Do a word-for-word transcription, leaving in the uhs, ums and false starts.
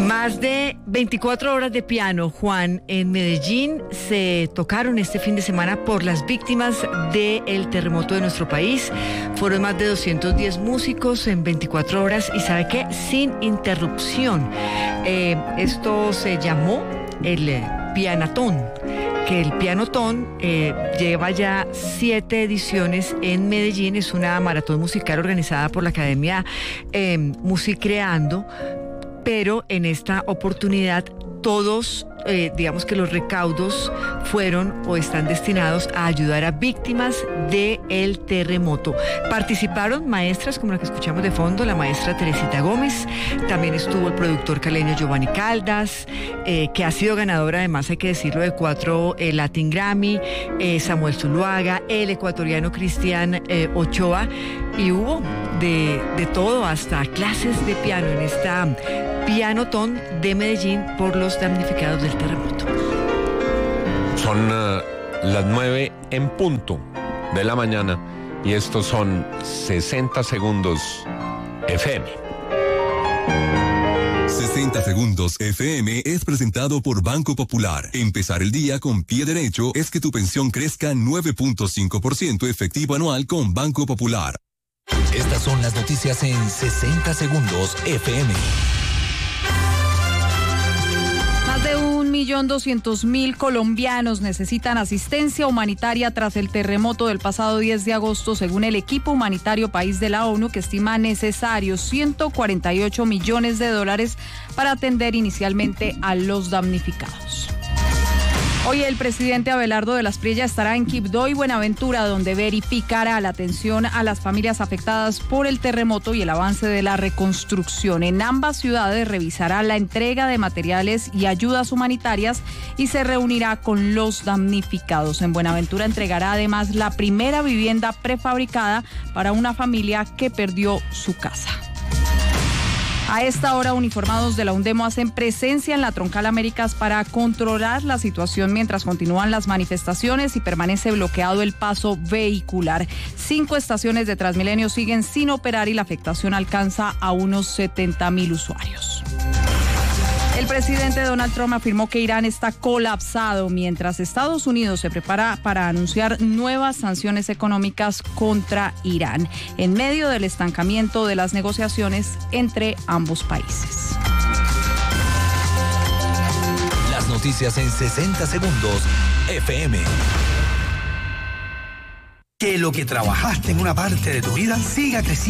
Más de veinticuatro horas de piano, Juan, en Medellín se tocaron este fin de semana por las víctimas del terremoto de nuestro país. Fueron más de doscientos diez músicos en veinticuatro horas y ¿sabe qué? Sin interrupción. Eh, esto se llamó el eh, Pianatón, que el Pianotón eh, lleva ya siete ediciones en Medellín. Es una maratón musical organizada por la Academia eh, Musicreando, pero en esta oportunidad todos, eh, digamos que los recaudos fueron o están destinados a ayudar a víctimas del terremoto. Participaron maestras como la que escuchamos de fondo, la maestra Teresita Gómez, también estuvo el productor caleño Giovanni Caldas, eh, que ha sido ganador, además hay que decirlo, de cuatro eh, Latin Grammy, eh, Samuel Zuluaga, el ecuatoriano Cristian eh, Ochoa, y hubo de, de todo, hasta clases de piano en esta Pianotón de Medellín por los damnificados del terremoto. Son uh, las nueve en punto de la mañana y estos son sesenta segundos F M. sesenta segundos F M es presentado por Banco Popular. Empezar el día con pie derecho es que tu pensión crezca nueve punto cinco por ciento efectivo anual con Banco Popular. Estas son las noticias en sesenta segundos F M. Más de un millón doscientos mil colombianos necesitan asistencia humanitaria tras el terremoto del pasado diez de agosto, según el equipo humanitario país de la ONU, que estima necesarios ciento cuarenta y ocho millones de dólares para atender inicialmente a los damnificados. Hoy el presidente Abelardo de las Priella estará en Quibdó y Buenaventura, donde verificará la atención a las familias afectadas por el terremoto y el avance de la reconstrucción. En ambas ciudades revisará la entrega de materiales y ayudas humanitarias y se reunirá con los damnificados. En Buenaventura entregará además la primera vivienda prefabricada para una familia que perdió su casa. A esta hora, uniformados de la UNDEMO hacen presencia en la Troncal Américas para controlar la situación mientras continúan las manifestaciones y permanece bloqueado el paso vehicular. Cinco estaciones de Transmilenio siguen sin operar y la afectación alcanza a unos setenta mil usuarios. El presidente Donald Trump afirmó que Irán está colapsado mientras Estados Unidos se prepara para anunciar nuevas sanciones económicas contra Irán, en medio del estancamiento de las negociaciones entre ambos países. Las noticias en sesenta segundos F M. Que lo que trabajaste en una parte de tu vida siga creciendo.